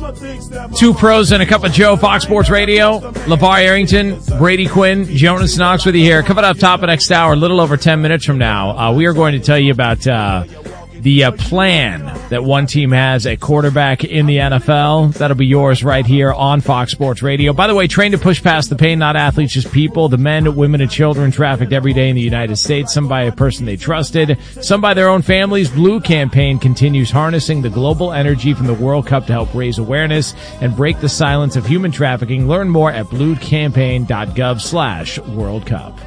Two pros and a cup of Joe, Fox Sports Radio. LeVar Arrington, Brady Quinn, Jonas Knox with you here. Coming up top of next hour, a little over 10 minutes from now, we are going to tell you about the plan that one team has at quarterback in the NFL. That'll be yours right here on Fox Sports Radio. By the way, trained to push past the pain, not athletes, just people. The men, women, and children trafficked every day in the United States, some by a person they trusted, some by their own families. Blue Campaign continues harnessing the global energy from the World Cup to help raise awareness and break the silence of human trafficking. Learn more at bluecampaign.gov/World Cup.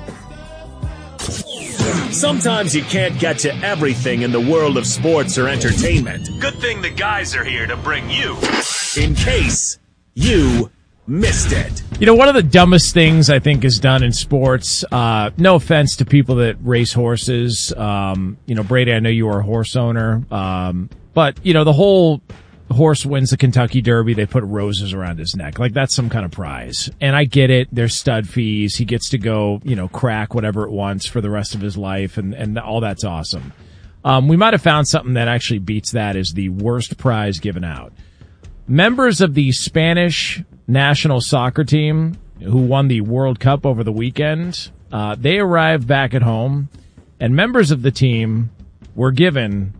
Sometimes you can't get to everything in the world of sports or entertainment. Good thing the guys are here to bring you, in case you missed it. You know, one of the dumbest things I think is done in sports, no offense to people that race horses, Brady, I know you are a horse owner, but, the whole horse wins the Kentucky Derby, they put roses around his neck. Like, that's some kind of prize. And I get it. There's stud fees. He gets to go, crack whatever it wants for the rest of his life, and all that's awesome. We might have found something that actually beats that as the worst prize given out. Members of the Spanish national soccer team who won the World Cup over the weekend, they arrived back at home, and members of the team were given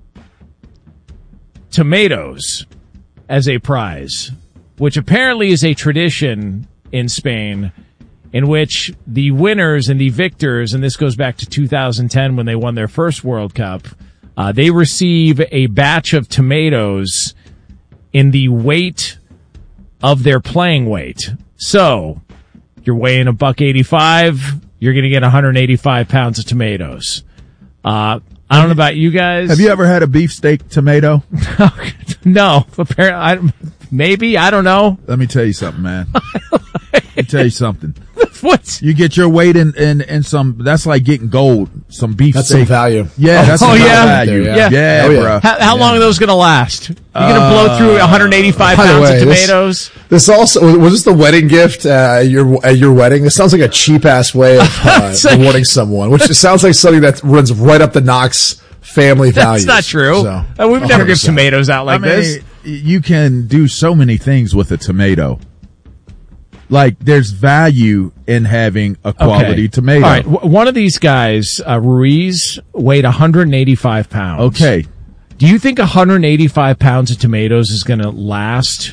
tomatoes as a prize, which apparently is a tradition in Spain in which the winners and the victors, and this goes back to 2010 when they won their first World Cup, they receive a batch of tomatoes in the weight of their playing weight. So, you're weighing $185, you're going to get 185 pounds of tomatoes. I don't know about you guys. Have you ever had a beefsteak tomato? No. Apparently, maybe. I don't know. Let me tell you something, man. Let me tell you something. What? You get your weight in some, that's like getting gold, some beefsteak. That's some value. Yeah, that's some value. Yeah, bro. How long are those going to last? You're going to blow through 185 pounds of tomatoes? This also, was this the wedding gift at your wedding? This sounds like a cheap-ass way of rewarding someone, which sounds like something that runs right up the Knox family values. That's not true. So, we've never given tomatoes out like this. You can do so many things with a tomato. Like, there's value in having a quality tomato. All right. One of these guys, Ruiz, weighed 185 pounds. Okay. Do you think 185 pounds of tomatoes is going to last?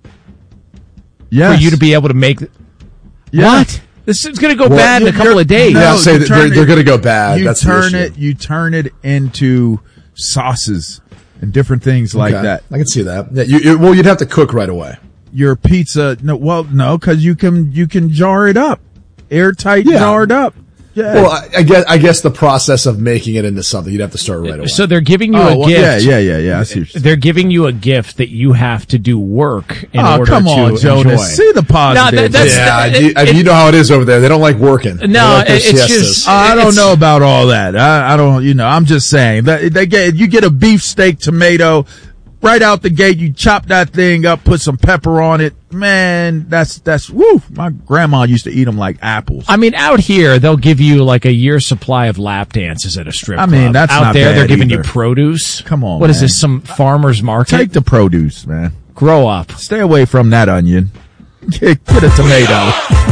Yes. For you to be able to make... Yes. What? This is going to go bad in a couple of days. I'll say that they're going to go bad. You turn it into sauces and different things like that. I can see that. Yeah, you'd have to cook right away. Your pizza, no, because you can jar it up, airtight, jarred up. Yeah. Well, I guess the process of making it into something, you'd have to start right away. So they're giving you a gift. Yeah. I see what you're they're giving you a gift that you have to do work in order to Jonas. enjoy. See the positive. You know how it is over there. They don't like working. No, it's just. I don't know about all that. I don't. I'm just saying that you get a beefsteak tomato. Right out the gate, you chop that thing up, put some pepper on it. Man, that's woo. My grandma used to eat them like apples. I mean, out here, they'll give you like a year's supply of lap dances at a strip club. I mean, that's out not there, bad they're giving either. you produce. Come on, What man. is this, some farmer's market? Take the produce, man. Grow up. Stay away from that onion. Get a tomato.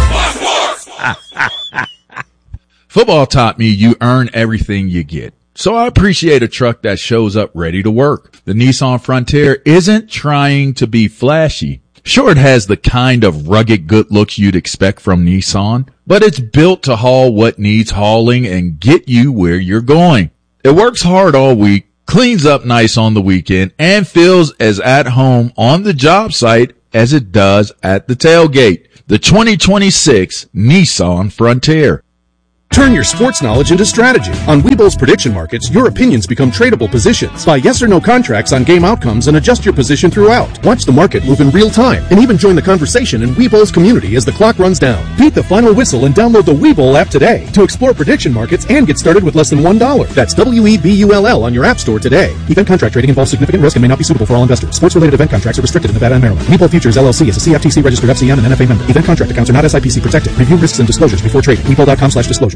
Football taught me you earn everything you get. So I appreciate a truck that shows up ready to work. The Nissan Frontier isn't trying to be flashy. Sure, it has the kind of rugged good looks you'd expect from Nissan, but it's built to haul what needs hauling and get you where you're going. It works hard all week, cleans up nice on the weekend, and feels as at home on the job site as it does at the tailgate. The 2026 Nissan Frontier. Turn your sports knowledge into strategy. On Webull's prediction markets, your opinions become tradable positions. Buy yes or no contracts on game outcomes and adjust your position throughout. Watch the market move in real time and even join the conversation in Webull's community as the clock runs down. Beat the final whistle and download the Webull app today to explore prediction markets and get started with less than $1. That's WEBULL on your app store today. Event contract trading involves significant risk and may not be suitable for all investors. Sports-related event contracts are restricted in Nevada and Maryland. Webull Futures LLC is a CFTC registered FCM and NFA member. Event contract accounts are not SIPC protected. Review risks and disclosures before trading. Webull.com/disclosures.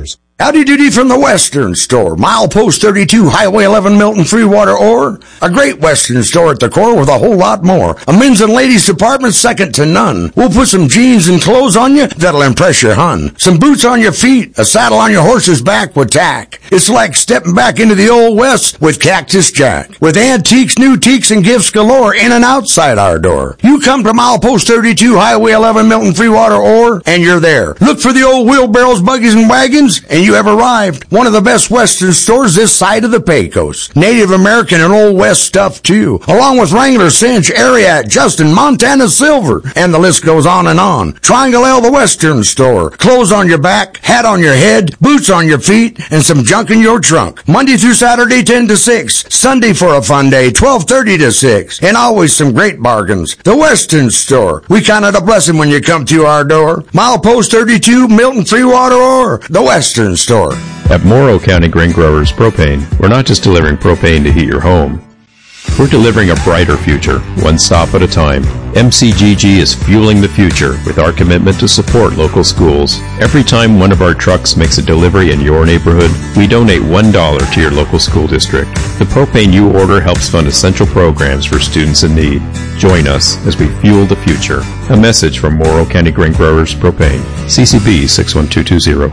stores. Howdy doody from the Western Store. Milepost 32, Highway 11, Milton, Freewater, or a great Western Store at the core with a whole lot more. A men's and ladies department second to none. We'll put some jeans and clothes on you that'll impress your hun. Some boots on your feet, a saddle on your horse's back with tack. It's like stepping back into the Old West with Cactus Jack. With antiques, new teaks, and gifts galore in and outside our door. You come to Milepost 32, Highway 11, Milton, Freewater, or, and you're there. Look for the old wheelbarrows, buggies, and wagons, and you have arrived. One of the best Western stores this side of the Pecos. Native American and Old West stuff too. Along with Wrangler, Cinch, Ariat, Justin, Montana Silver. And the list goes on and on. Triangle L, the Western Store. Clothes on your back, hat on your head, boots on your feet, and some junk in your trunk. Monday through Saturday, 10 to 6. Sunday for a fun day, 12:30 to 6. And always some great bargains. The Western Store. We count it a blessing when you come to our door. Milepost 32, Milton, Freewater, or the Western Store. At Morrow County Grain Growers Propane, we're not just delivering propane to heat your home. We're delivering a brighter future, one stop at a time. MCGG is fueling the future with our commitment to support local schools. Every time one of our trucks makes a delivery in your neighborhood, we donate $1 to your local school district. The propane you order helps fund essential programs for students in need. Join us as we fuel the future. A message from Morrow County Grain Growers Propane. CCB 61220.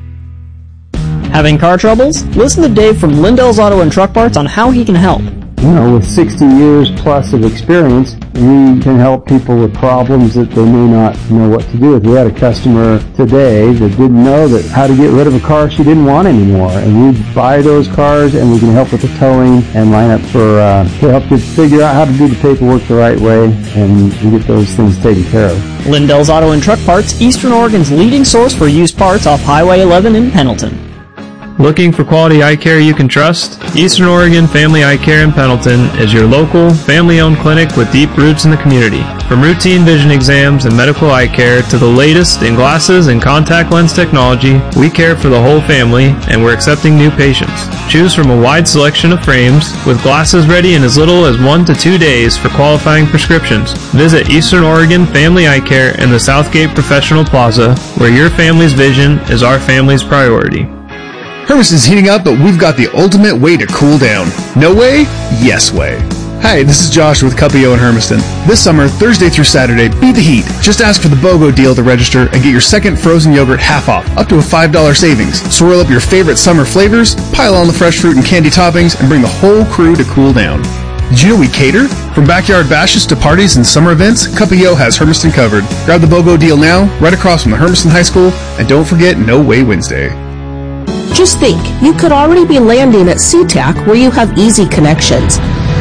Having car troubles? Listen to Dave from Lindell's Auto and Truck Parts on how he can help. You know, with 60 years plus of experience, we can help people with problems that they may not know what to do with. We had a customer today that didn't know that how to get rid of a car she didn't want anymore. And we buy those cars and we can help with the towing and line up for, to help you figure out how to do the paperwork the right way and get those things taken care of. Lindell's Auto and Truck Parts, Eastern Oregon's leading source for used parts off Highway 11 in Pendleton. Looking for quality eye care you can trust? Eastern Oregon Family Eye Care in Pendleton is your local, family-owned clinic with deep roots in the community. From routine vision exams and medical eye care to the latest in glasses and contact lens technology, we care for the whole family and we're accepting new patients. Choose from a wide selection of frames with glasses ready in as little as 1 to 2 days for qualifying prescriptions. Visit Eastern Oregon Family Eye Care in the Southgate Professional Plaza, where your family's vision is our family's priority. Hermiston's heating up, but we've got the ultimate way to cool down. No way? Yes way. Hi, this is Josh with Cuppio in Hermiston. This summer, Thursday through Saturday, beat the heat. Just ask for the BOGO deal to register and get your second frozen yogurt half off, up to a $5 savings. Swirl up your favorite summer flavors, pile on the fresh fruit and candy toppings, and bring the whole crew to cool down. Did you know we cater? From backyard bashes to parties and summer events, Cuppio has Hermiston covered. Grab the BOGO deal now, right across from the Hermiston High School, and don't forget No Way Wednesday. Just think, you could already be landing at SeaTac where you have easy connections.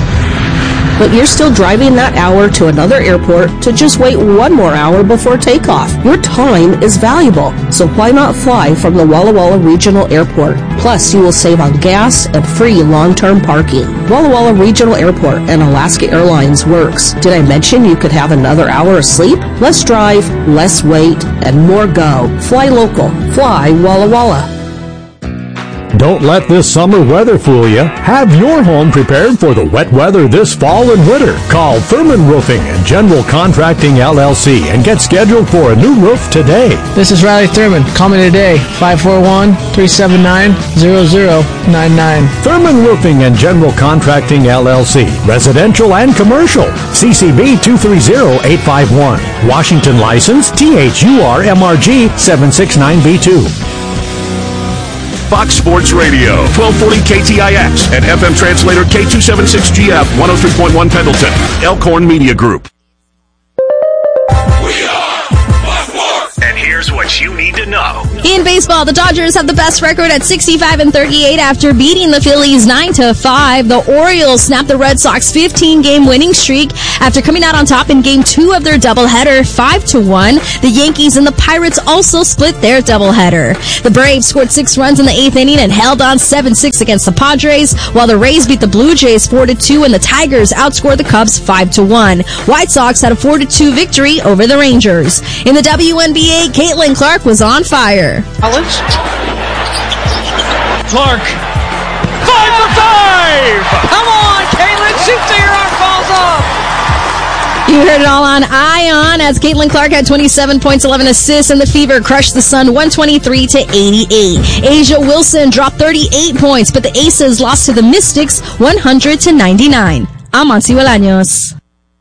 But you're still driving that hour to another airport to just wait 1 more hour before takeoff. Your time is valuable, so why not fly from the Walla Walla Regional Airport? Plus, you will save on gas and free long-term parking. Walla Walla Regional Airport and Alaska Airlines works. Did I mention you could have another hour of sleep? Less drive, less wait, and more go. Fly local. Fly Walla Walla. Don't let this summer weather fool you. Have your home prepared for the wet weather this fall and winter. Call Thurman Roofing and General Contracting LLC and get scheduled for a new roof today. This is Riley Thurman. Call me today, 541-379-0099. Thurman Roofing and General Contracting LLC. Residential and commercial. CCB 230851. Washington license THURMRG 769B2. Fox Sports Radio, 1240 KTIX, and FM translator K276GF, 103.1 Pendleton, Elkhorn Media Group. And here's what you need to know. In baseball, the Dodgers have the best record at 65-38 after beating the Phillies 9-5. The Orioles snapped the Red Sox 15-game winning streak after coming out on top in Game 2 of their doubleheader, 5-1. The Yankees and the Pirates also split their doubleheader. The Braves scored 6 runs in the 8th inning and held on 7-6 against the Padres, while the Rays beat the Blue Jays 4-2 and the Tigers outscored the Cubs 5-1. White Sox had a 4-2 victory over the Rangers. In the WNBA, Caitlin Clark was on fire. College. Clark. 5 for 5! Come on, Caitlin, shoot till your arm falls off! You heard it all on Ion as Caitlin Clark had 27 points, 11 assists, and the Fever crushed the Sun 123-88. Asia Wilson dropped 38 points, but the Aces lost to the Mystics 100-99. I'm Monty Bolaños.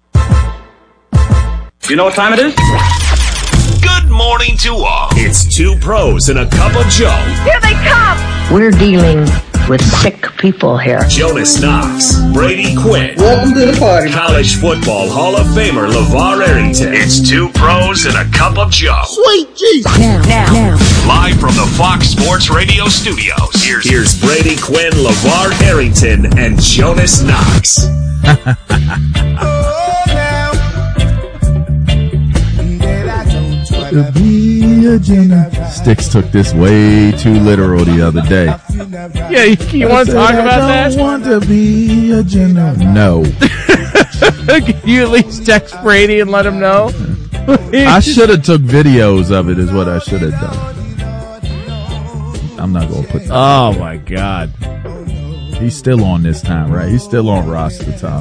You know what time it is? Good morning to all. It's two pros and a cup of Joe. Here they come. We're dealing with sick people here. Jonas Knox, Brady Quinn. Welcome to the party. College football Hall of Famer LeVar Arrington. It's two pros and a cup of Joe. Sweet Jesus. Now. Live from the Fox Sports Radio studios. Here's Brady Quinn, LeVar Arrington, and Jonas Knox. Sticks took this way too literal the other day. Yeah, you want to talk about that? I don't want to be a general. No. Can you at least text Brady and let him know? I should have took videos of it is what I should have done. I'm not going to put that. Oh, my God. He's still on this time, right? He's still on roster time.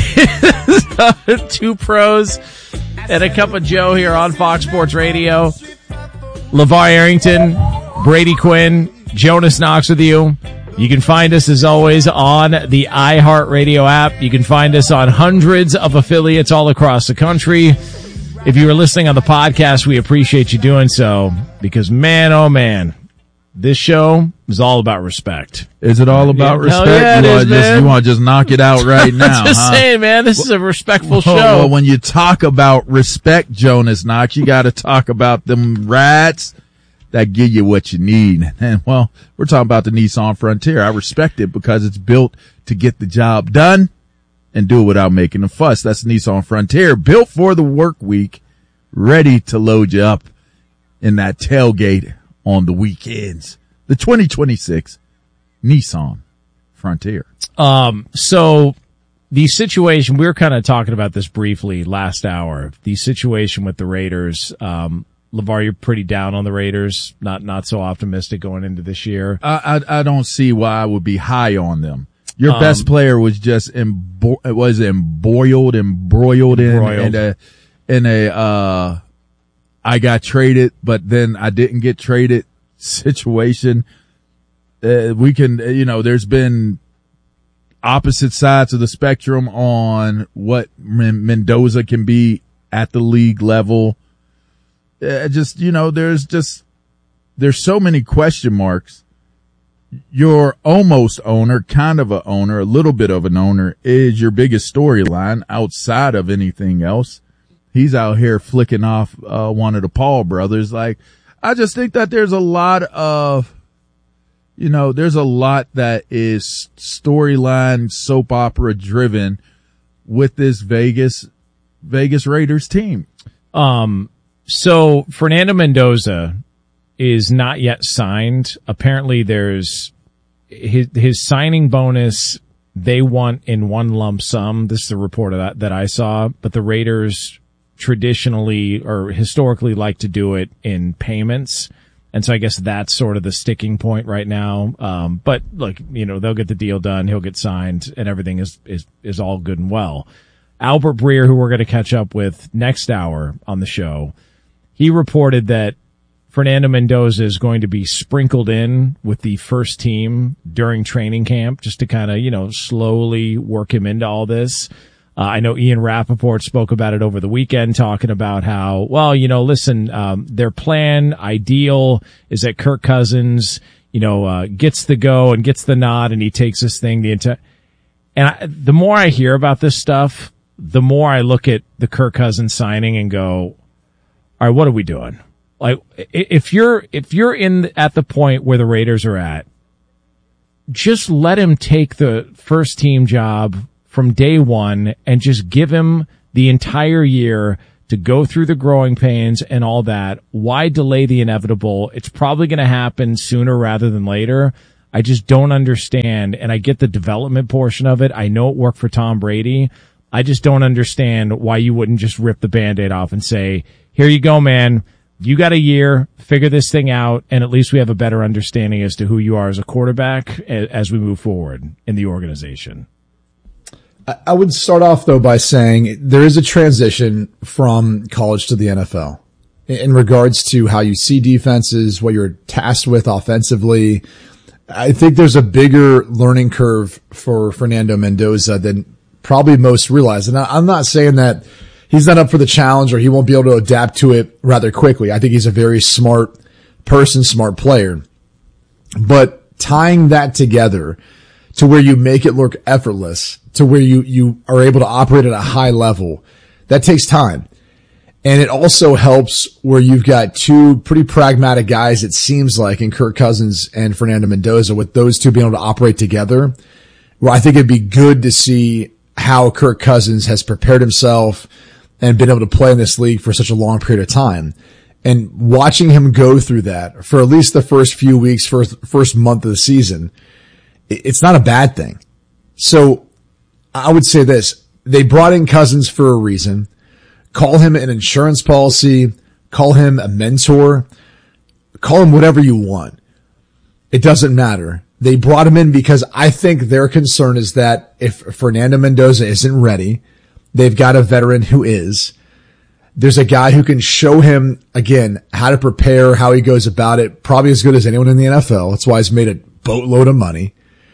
Two pros and a cup of Joe here on Fox Sports Radio. LeVar Arrington, Brady Quinn, Jonas Knox with you. You can find us, as always, on the iHeartRadio app. You can find us on hundreds of affiliates all across the country. If you are listening on the podcast, we appreciate you doing so because, man, oh, man, this show is all about respect. Is it all about respect? Yeah, you want to just knock it out right now? Just saying, man, this is a respectful show. Well, when you talk about respect, Jonas Knox, you got to talk about them rats that give you what you need. And, well, we're talking about the Nissan Frontier. I respect it because it's built to get the job done and do it without making a fuss. That's the Nissan Frontier, built for the work week, ready to load you up in that tailgate on the weekends. The 2026 Nissan Frontier. So the situation, we were kind of talking about this briefly last hour, the situation with the Raiders. LeVar, you're pretty down on the Raiders, not so optimistic going into this year. I don't see why I would be high on them. Your best player was just embroiled in a I got traded, but then I didn't get traded situation. There's been opposite sides of the spectrum on what Mendoza can be at the league level. There's so many question marks. Your almost owner, kind of a owner, a little bit of an owner is your biggest storyline outside of anything else. He's out here flicking off one of the Paul brothers. Like, I just think that there's a lot that is storyline soap opera driven with this Vegas Raiders team. So Fernando Mendoza is not yet signed. Apparently there's his signing bonus they want in one lump sum. This is the report of that I saw, but the Raiders traditionally or historically like to do it in payments. And so I guess that's sort of the sticking point right now. But look, they'll get the deal done. He'll get signed and everything is all good and well. Albert Breer, who we're going to catch up with next hour on the show, he reported that Fernando Mendoza is going to be sprinkled in with the first team during training camp just to kind of, slowly work him into all this. I know Ian Rappaport spoke about it over the weekend, talking about how, their plan ideal is that Kirk Cousins, gets the go and gets the nod and he takes this thing the more I hear about this stuff, the more I look at the Kirk Cousins signing and go, all right, what are we doing? Like, if you're at the point where the Raiders are at, just let him take the first team job from day one and just give him the entire year to go through the growing pains and all that. Why delay the inevitable? It's probably going to happen sooner rather than later. I just don't understand. And I get the development portion of it. I know it worked for Tom Brady. I just don't understand why you wouldn't just rip the Band-Aid off and say, here you go, man. You got a year, figure this thing out, and at least we have a better understanding as to who you are as a quarterback as we move forward in the organization. I would start off, though, by saying there is a transition from college to the NFL in regards to how you see defenses, what you're tasked with offensively. I think there's a bigger learning curve for Fernando Mendoza than probably most realize. And I'm not saying that he's not up for the challenge or he won't be able to adapt to it rather quickly. I think he's a very smart person, smart player. But tying that together to where you make it look effortless, to where you are able to operate at a high level, that takes time. And it also helps where you've got two pretty pragmatic guys, it seems like, in Kirk Cousins and Fernando Mendoza, with those two being able to operate together. Well, I think it'd be good to see how Kirk Cousins has prepared himself and been able to play in this league for such a long period of time. And watching him go through that for at least the first few weeks, first month of the season, it's not a bad thing. So I would say this. They brought in Cousins for a reason. Call him an insurance policy. Call him a mentor. Call him whatever you want. It doesn't matter. They brought him in because I think their concern is that if Fernando Mendoza isn't ready, they've got a veteran who is. There's a guy who can show him, again, how to prepare, how he goes about it, probably as good as anyone in the NFL. That's why he's made a boatload of money.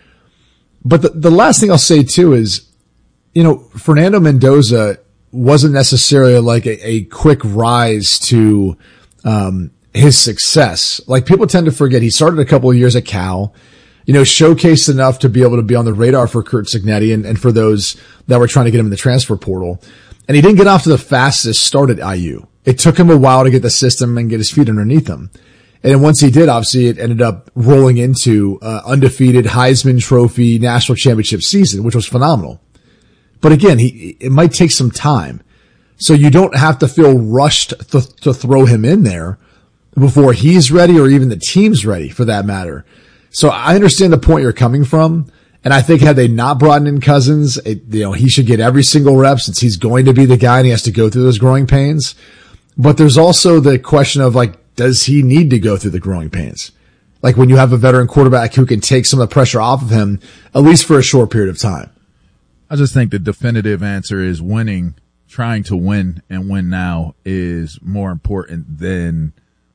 But the last thing I'll say, too, is, Fernando Mendoza wasn't necessarily like a quick rise to his success. Like, people tend to forget he started a couple of years at Cal, showcased enough to be able to be on the radar for Curt Cignetti and for those that were trying to get him in the transfer portal. And he didn't get off to the fastest start at IU. It took him a while to get the system and get his feet underneath him. And then once he did, obviously, it ended up rolling into undefeated Heisman Trophy national championship season, which was phenomenal. But again, it might take some time. So you don't have to feel rushed to throw him in there before he's ready or even the team's ready for that matter. So I understand the point you're coming from. And I think had they not brought in Cousins, he should get every single rep since he's going to be the guy and he has to go through those growing pains. But there's also the question of, does he need to go through the growing pains? Like, when you have a veteran quarterback who can take some of the pressure off of him, at least for a short period of time. I just think the definitive answer is winning, trying to win and win now is more important than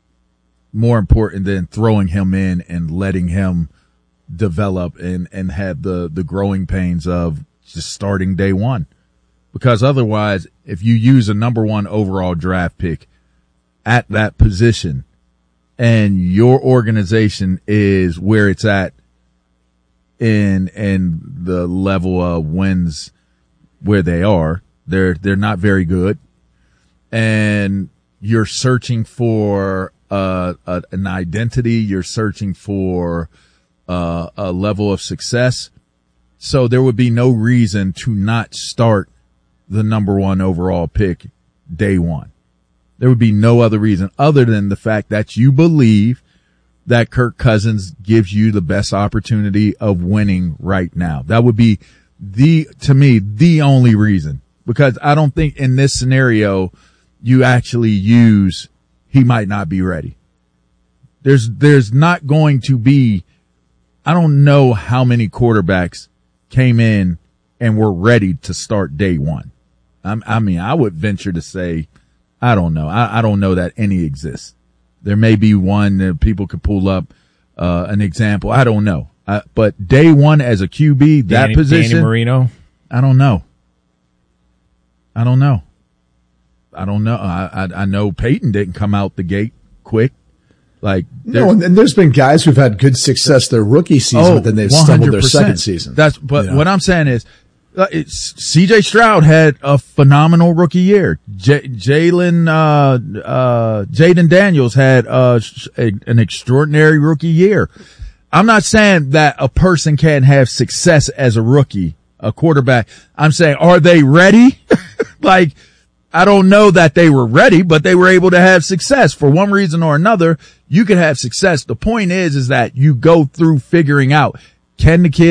throwing him in and letting him develop and have the growing pains of just starting day one. Because otherwise, if you use a number 1 overall draft pick at that position and your organization is where it's at in the level of wins where they are, they're not very good, and you're searching for an identity, you're searching for a level of success. So there would be no reason to not start the number 1 overall pick day one. There would be no other reason other than the fact that you believe that Kirk Cousins gives you the best opportunity of winning right now. That would be to me, the only reason, because I don't think in this scenario you actually use he might not be ready. There's not going to be, I don't know how many quarterbacks came in and were ready to start day one. I would venture to say, I don't know. I don't know that any exists. There may be one that people could pull up, an example. I don't know. But day one as a QB, that position. Danny Marino. I don't know. I know Peyton didn't come out the gate quick. No, and there's been guys who've had good success their rookie season, but then they've stumbled their second season. What I'm saying is, C.J. Stroud had a phenomenal rookie year. Jaden Daniels had an extraordinary rookie year. I'm not saying that a person can't have success as a rookie, a quarterback. I'm saying, are they ready? I don't know that they were ready, but they were able to have success for one reason or another. You can have success. The point is that you go through figuring out, can the kid